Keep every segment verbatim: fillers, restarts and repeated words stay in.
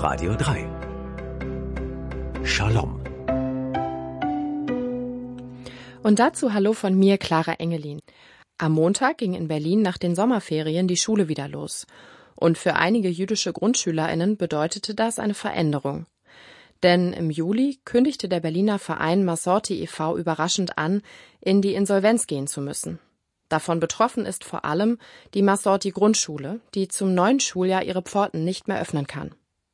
Radio drei. Shalom. Und dazu hallo von mir, Clara Engelin. Am Montag ging in Berlin nach den Sommerferien die Schule wieder los. Und für einige jüdische GrundschülerInnen bedeutete das eine Veränderung. Denn im Juli kündigte der Berliner Verein Masorti e V überraschend an, in die Insolvenz gehen zu müssen. Davon betroffen ist vor allem die Masorti Grundschule, die zum neuen Schuljahr ihre Pforten nicht mehr öffnen kann.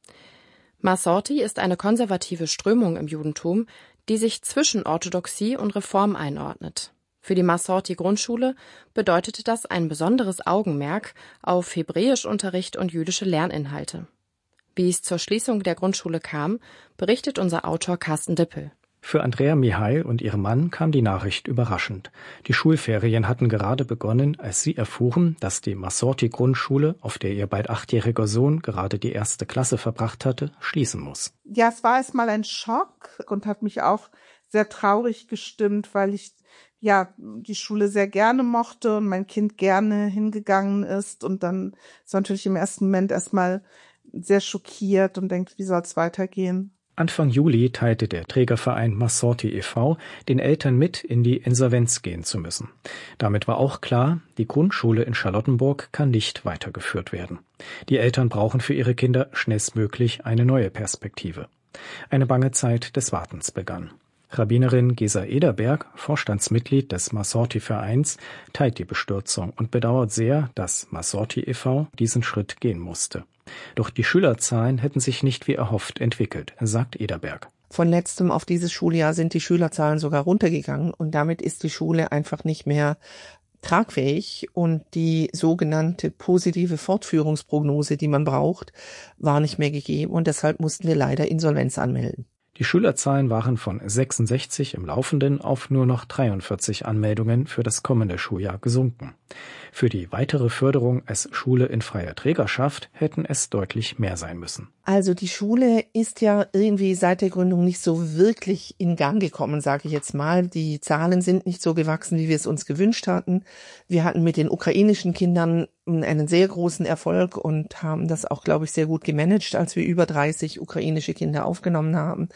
Masorti ist eine konservative Strömung im Judentum, die sich zwischen Orthodoxie und Reform einordnet. Für die Masorti Grundschule bedeutete das ein besonderes Augenmerk auf Hebräischunterricht und jüdische Lerninhalte. Wie es zur Schließung der Grundschule kam, berichtet unser Autor Carsten Dippel. Für Andrea Mihail und ihren Mann kam die Nachricht überraschend. Die Schulferien hatten gerade begonnen, als sie erfuhren, dass die Masorti-Grundschule, auf der ihr bald achtjähriger Sohn gerade die erste Klasse verbracht hatte, schließen muss. Ja, es war erstmal ein Schock und hat mich auch sehr traurig gestimmt, weil ich ja die Schule sehr gerne mochte und mein Kind gerne hingegangen ist. Und dann ist natürlich im ersten Moment erstmal sehr schockiert und denkt, wie soll es weitergehen? Anfang Juli teilte der Trägerverein Masorti e V den Eltern mit, in die Insolvenz gehen zu müssen. Damit war auch klar, die Grundschule in Charlottenburg kann nicht weitergeführt werden. Die Eltern brauchen für ihre Kinder schnellstmöglich eine neue Perspektive. Eine bange Zeit des Wartens begann. Rabbinerin Gesa Ederberg, Vorstandsmitglied des Masorti-Vereins, teilt die Bestürzung und bedauert sehr, dass Masorti e V diesen Schritt gehen musste. Doch die Schülerzahlen hätten sich nicht wie erhofft entwickelt, sagt Ederberg. Von letztem auf dieses Schuljahr sind die Schülerzahlen sogar runtergegangen und damit ist die Schule einfach nicht mehr tragfähig und die sogenannte positive Fortführungsprognose, die man braucht, war nicht mehr gegeben und deshalb mussten wir leider Insolvenz anmelden. Die Schülerzahlen waren von sechsundsechzig im laufenden auf nur noch dreiundvierzig Anmeldungen für das kommende Schuljahr gesunken. Für die weitere Förderung als Schule in freier Trägerschaft hätten es deutlich mehr sein müssen. Also die Schule ist ja irgendwie seit der Gründung nicht so wirklich in Gang gekommen, sage ich jetzt mal. Die Zahlen sind nicht so gewachsen, wie wir es uns gewünscht hatten. Wir hatten mit den ukrainischen Kindern einen sehr großen Erfolg und haben das auch, glaube ich, sehr gut gemanagt, als wir über dreißig ukrainische Kinder aufgenommen haben.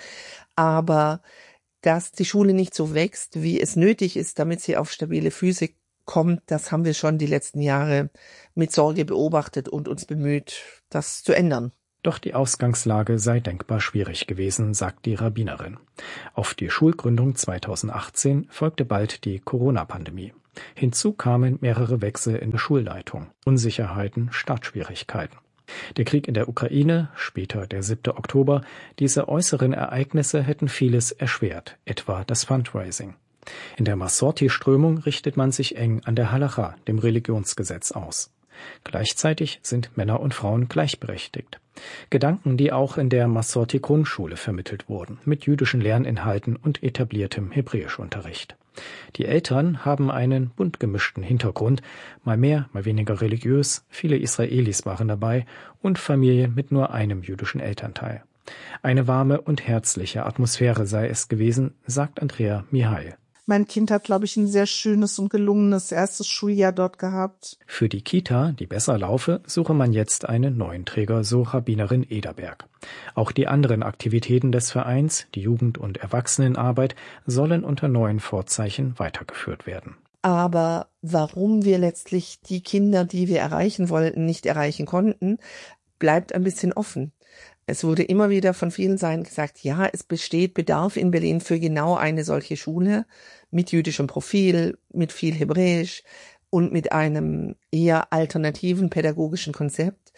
Aber dass die Schule nicht so wächst, wie es nötig ist, damit sie auf stabile Füße kommt, das haben wir schon die letzten Jahre mit Sorge beobachtet und uns bemüht, das zu ändern. Doch die Ausgangslage sei denkbar schwierig gewesen, sagt die Rabbinerin. Auf die Schulgründung zweitausendachtzehn folgte bald die Corona-Pandemie. Hinzu kamen mehrere Wechsel in der Schulleitung, Unsicherheiten, Startschwierigkeiten. Der Krieg in der Ukraine, später der siebte Oktober, diese äußeren Ereignisse hätten vieles erschwert, etwa das Fundraising. In der Masorti-Strömung richtet man sich eng an der Halacha, dem Religionsgesetz, aus. Gleichzeitig sind Männer und Frauen gleichberechtigt. Gedanken, die auch in der Masorti-Grundschule vermittelt wurden, mit jüdischen Lerninhalten und etabliertem Hebräischunterricht. Die Eltern haben einen bunt gemischten Hintergrund, mal mehr, mal weniger religiös, viele Israelis waren dabei und Familien mit nur einem jüdischen Elternteil. Eine warme und herzliche Atmosphäre sei es gewesen, sagt Andrea Mihail. Mein Kind hat, glaube ich, ein sehr schönes und gelungenes erstes Schuljahr dort gehabt. Für die Kita, die besser laufe, suche man jetzt einen neuen Träger, so Rabbinerin Ederberg. Auch die anderen Aktivitäten des Vereins, die Jugend- und Erwachsenenarbeit, sollen unter neuen Vorzeichen weitergeführt werden. Aber warum wir letztlich die Kinder, die wir erreichen wollten, nicht erreichen konnten, bleibt ein bisschen offen. Es wurde immer wieder von vielen Seiten gesagt, ja, es besteht Bedarf in Berlin für genau eine solche Schule mit jüdischem Profil, mit viel Hebräisch und mit einem eher alternativen pädagogischen Konzept.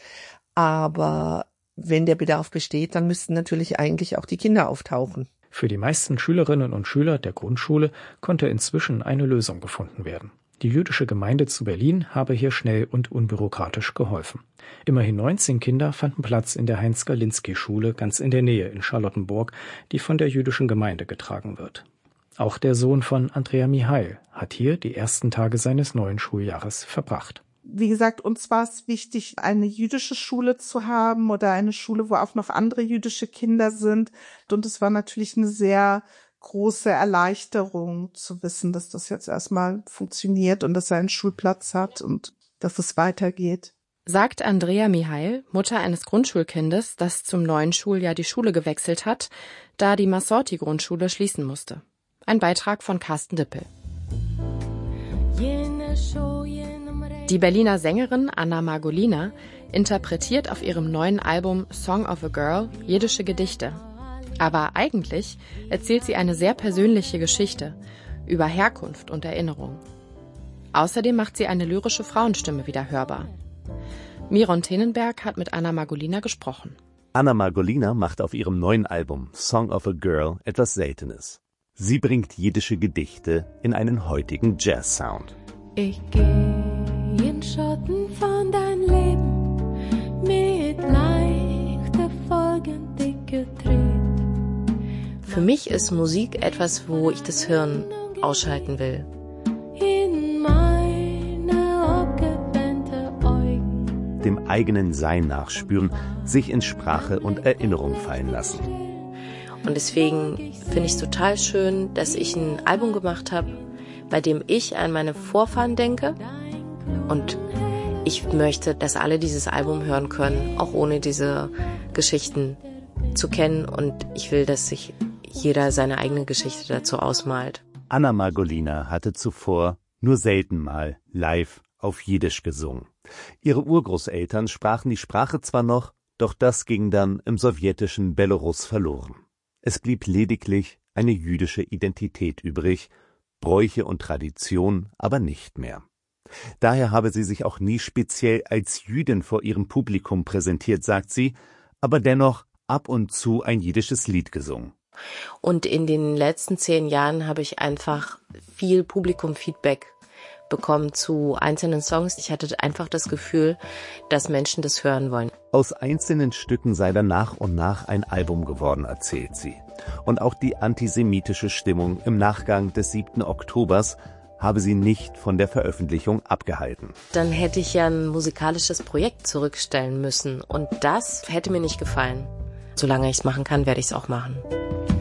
Aber wenn der Bedarf besteht, dann müssten natürlich eigentlich auch die Kinder auftauchen. Für die meisten Schülerinnen und Schüler der Grundschule konnte inzwischen eine Lösung gefunden werden. Die jüdische Gemeinde zu Berlin habe hier schnell und unbürokratisch geholfen. Immerhin neunzehn Kinder fanden Platz in der Heinz-Galinski-Schule ganz in der Nähe in Charlottenburg, die von der jüdischen Gemeinde getragen wird. Auch der Sohn von Andrea Mihail hat hier die ersten Tage seines neuen Schuljahres verbracht. Wie gesagt, uns war es wichtig, eine jüdische Schule zu haben oder eine Schule, wo auch noch andere jüdische Kinder sind. Und es war natürlich eine sehr große Erleichterung zu wissen, dass das jetzt erstmal funktioniert und dass er einen Schulplatz hat und dass es weitergeht. Sagt Andrea Mihail, Mutter eines Grundschulkindes, das zum neuen Schuljahr die Schule gewechselt hat, da die Massorti-Grundschule schließen musste. Ein Beitrag von Carsten Dippel. Die Berliner Sängerin Anna Margolina interpretiert auf ihrem neuen Album Song of a Girl jiddische Gedichte. Aber eigentlich erzählt sie eine sehr persönliche Geschichte über Herkunft und Erinnerung. Außerdem macht sie eine lyrische Frauenstimme wieder hörbar. Miron Tenenberg hat mit Anna Margolina gesprochen. Anna Margolina macht auf ihrem neuen Album Song of a Girl etwas Seltenes. Sie bringt jiddische Gedichte in einen heutigen Jazz-Sound. Ich geh in Schatten von dein Leben mit leichter Folgen dicke Tritt. Für mich ist Musik etwas, wo ich das Hirn ausschalten will. In meine abgewandte Augen. Dem eigenen Sein nachspüren, sich in Sprache und Erinnerung fallen lassen. Und deswegen finde ich es total schön, dass ich ein Album gemacht habe, bei dem ich an meine Vorfahren denke. Und ich möchte, dass alle dieses Album hören können, auch ohne diese Geschichten zu kennen. Und ich will, dass sich jeder seine eigene Geschichte dazu ausmalt. Anna Margolina hatte zuvor nur selten mal live auf Jiddisch gesungen. Ihre Urgroßeltern sprachen die Sprache zwar noch, doch das ging dann im sowjetischen Belarus verloren. Es blieb lediglich eine jüdische Identität übrig, Bräuche und Tradition aber nicht mehr. Daher habe sie sich auch nie speziell als Jüdin vor ihrem Publikum präsentiert, sagt sie, aber dennoch ab und zu ein jiddisches Lied gesungen. Und in den letzten zehn Jahren habe ich einfach viel Publikum-Feedback bekommen zu einzelnen Songs. Ich hatte einfach das Gefühl, dass Menschen das hören wollen. Aus einzelnen Stücken sei dann nach und nach ein Album geworden, erzählt sie. Und auch die antisemitische Stimmung im Nachgang des siebten Oktobers habe sie nicht von der Veröffentlichung abgehalten. Dann hätte ich ja ein musikalisches Projekt zurückstellen müssen und das hätte mir nicht gefallen. Solange ich es machen kann, werde ich es auch machen.